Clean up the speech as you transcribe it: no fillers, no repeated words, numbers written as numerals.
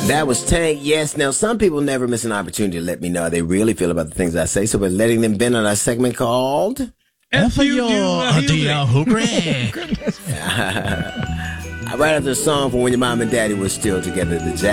That was Tank. Yes. Now, some people never miss an opportunity to let me know how they really feel about the things I say. So we're letting them vent on our segment called F-U-D-O. Right after the song from When Your Mom and Daddy was still together, the Jazz.